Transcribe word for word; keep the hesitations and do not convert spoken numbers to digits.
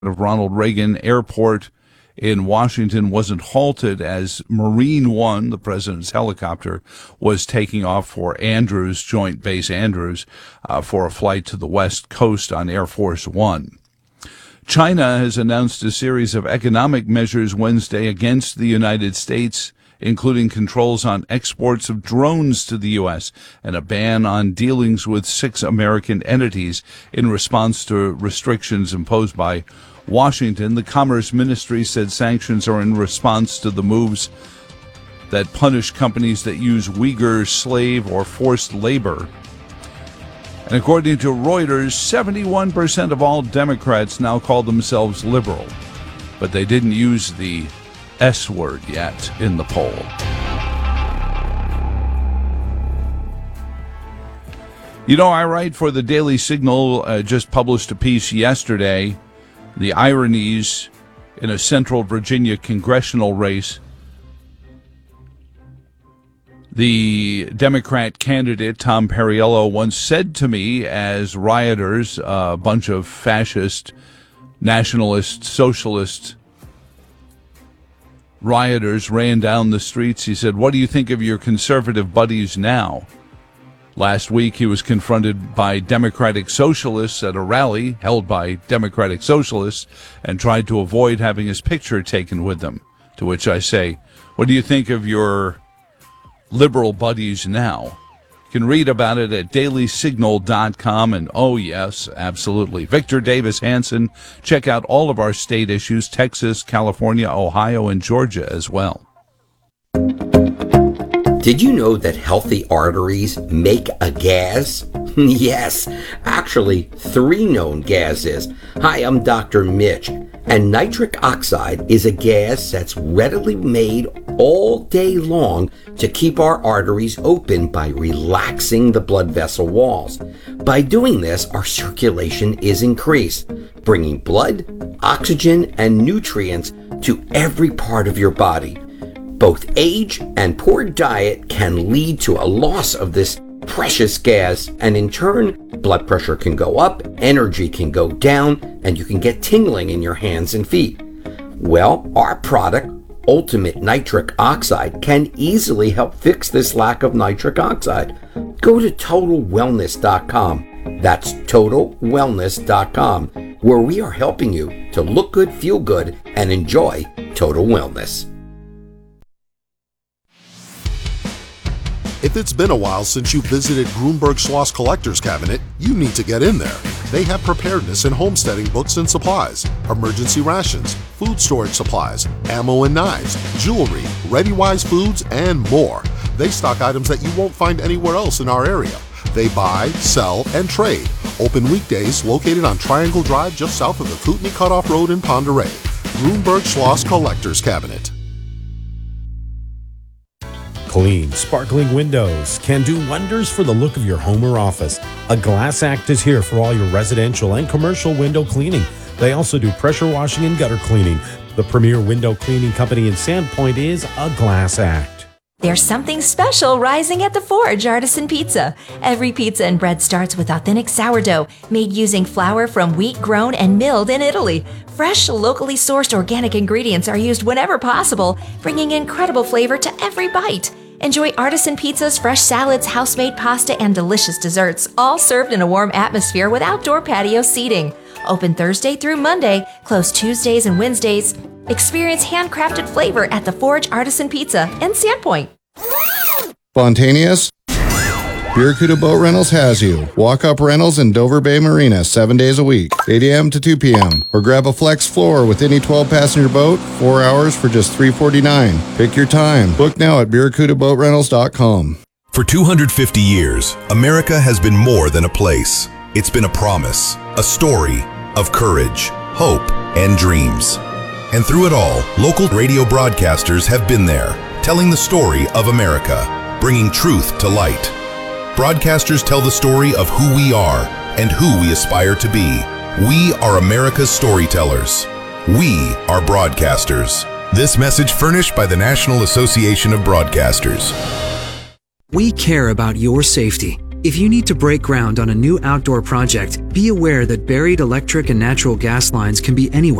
of Ronald Reagan Airport in Washington wasn't halted as Marine One, the president's helicopter, was taking off for Andrews, Joint Base Andrews, uh, for a flight to the West Coast on Air Force One. China has announced a series of economic measures Wednesday against the United States, including controls on exports of drones to the U S and a ban on dealings with six American entities in response to restrictions imposed by Washington. The Commerce Ministry said sanctions are in response to the moves that punish companies that use Uyghur slave or forced labor. And according to Reuters, seventy-one percent of all Democrats now call themselves liberal, but they didn't use the S word yet in the poll. You know, I write for the Daily Signal, uh, just published a piece yesterday, the ironies in a Central Virginia congressional race. The Democrat candidate, Tom Perriello, once said to me, as rioters, a bunch of fascist, nationalist, socialist rioters ran down the streets, he said, "What do you think of your conservative buddies now?" Last week, he was confronted by Democratic Socialists at a rally held by Democratic Socialists and tried to avoid having his picture taken with them. To which I say, what do you think of your liberal buddies now? You can read about it at daily signal dot com, and oh yes, absolutely. Victor Davis Hanson. Check out all of our state issues, Texas, California, Ohio, and Georgia as well. Did you know that healthy arteries make a gas? Yes, actually three known gases. Hi, I'm Doctor Mitch, and nitric oxide is a gas that's readily made all day long to keep our arteries open by relaxing the blood vessel walls. By doing this, our circulation is increased, bringing blood, oxygen, and nutrients to every part of your body. Both age and poor diet can lead to a loss of this precious gas, and in turn, blood pressure can go up, energy can go down, and you can get tingling in your hands and feet. Well, our product, Ultimate Nitric Oxide, can easily help fix this lack of nitric oxide. Go to total wellness dot com. That's total wellness dot com, where we are helping you to look good, feel good, and enjoy total wellness. If it's been a while since you visited Grunberg Schloss Collector's Cabinet, you need to get in there. They have preparedness and homesteading books and supplies, emergency rations, food storage supplies, ammo and knives, jewelry, ReadyWise foods, and more. They stock items that you won't find anywhere else in our area. They buy, sell, and trade. Open weekdays, located on Triangle Drive just south of the Kootenai Cutoff Road in Ponderay. Grunberg Schloss Collector's Cabinet. Clean, sparkling windows can do wonders for the look of your home or office. A Glass Act is here for all your residential and commercial window cleaning. They also do pressure washing and gutter cleaning. The premier window cleaning company in Sandpoint is A Glass Act. There's something special rising at the Forge Artisan Pizza. Every pizza and bread starts with authentic sourdough made using flour from wheat grown and milled in Italy. Fresh, locally sourced organic ingredients are used whenever possible, bringing incredible flavor to every bite. Enjoy artisan pizzas, fresh salads, house-made pasta, and delicious desserts, all served in a warm atmosphere with outdoor patio seating. Open Thursday through Monday, closed Tuesdays and Wednesdays. Experience handcrafted flavor at the Forge Artisan Pizza in Sandpoint. Spontaneous? Barracuda Boat Rentals has you. Walk-up rentals in Dover Bay Marina seven days a week, eight a.m. to two p.m. Or grab a flex floor with any twelve-passenger boat, four hours for just three forty-nine. Pick your time. Book now at barracuda boat rentals dot com. For two hundred fifty years, America has been more than a place. It's been a promise, a story of courage, hope, and dreams. And through it all, local radio broadcasters have been there, telling the story of America, bringing truth to light. Broadcasters tell the story of who we are and who we aspire to be. We are America's storytellers. We are broadcasters. This message furnished by the National Association of Broadcasters. We care about your safety. If you need to break ground on a new outdoor project, be aware that buried electric and natural gas lines can be anywhere.